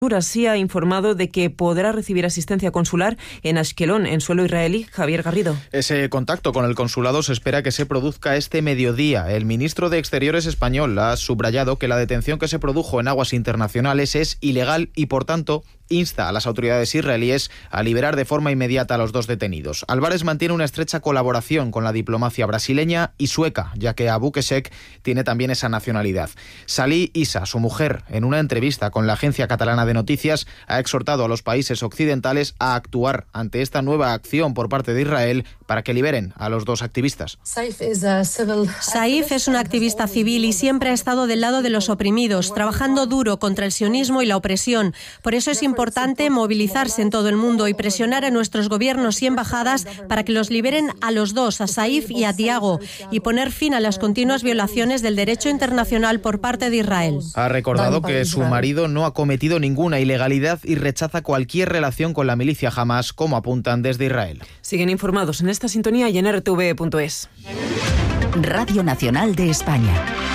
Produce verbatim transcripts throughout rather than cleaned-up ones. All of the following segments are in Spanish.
Sí ha informado de que podrá recibir asistencia consular en Ashkelon, en suelo israelí. Javier Garrido. Ese contacto con el consulado se espera que se produzca este mediodía. El ministro de Exteriores español ha subrayado que la detención que se produjo en aguas internacionales es ilegal y, por tanto, insta a las autoridades israelíes a liberar de forma inmediata a los dos detenidos. Álvarez mantiene una estrecha colaboración con la diplomacia brasileña y sueca, ya que Abu Keshek tiene también esa nacionalidad. Salih Issa, su mujer, en una entrevista con la agencia catalana de noticias, ha exhortado a los países occidentales a actuar ante esta nueva acción por parte de Israel para que liberen a los dos activistas. Saif es un activista civil y siempre ha estado del lado de los oprimidos, trabajando duro contra el sionismo y la opresión. Por eso es importante movilizarse en todo el mundo y presionar a nuestros gobiernos y embajadas para que los liberen a los dos, a Saif y a Tiago, y poner fin a las continuas violaciones del derecho internacional por parte de Israel. Ha recordado que su marido no ha cometido ninguna ilegalidad y rechaza cualquier relación con la milicia Hamas, como apuntan desde Israel. Siguen informados en esta sintonía y en R T V punto es. Radio Nacional de España.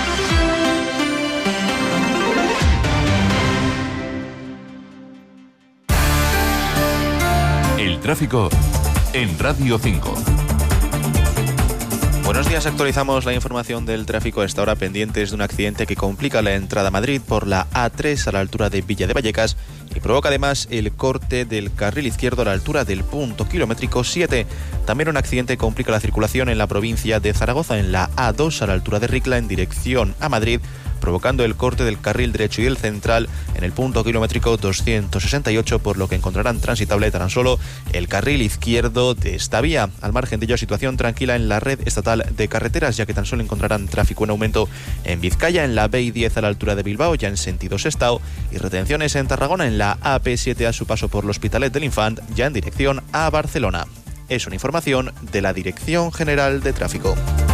El tráfico en Radio cinco. Buenos días, actualizamos la información del tráfico a esta hora, pendientes de un accidente que complica la entrada a Madrid por la A tres a la altura de Villa de Vallecas y provoca además el corte del carril izquierdo a la altura del punto kilométrico siete. También un accidente complica la circulación en la provincia de Zaragoza en la A dos a la altura de Ricla en dirección a Madrid, provocando el corte del carril derecho y el central en el punto kilométrico doscientos sesenta y ocho, por lo que encontrarán transitable tan solo el carril izquierdo de esta vía. Al margen de ello, situación tranquila en la red estatal de carreteras, ya que tan solo encontrarán tráfico en aumento en Vizcaya, en la B I diez a la altura de Bilbao, ya en sentido Sestao, y retenciones en Tarragona en la A P siete a su paso por l'Hospitalet del Infant, ya en dirección a Barcelona. Es una información de la Dirección General de Tráfico.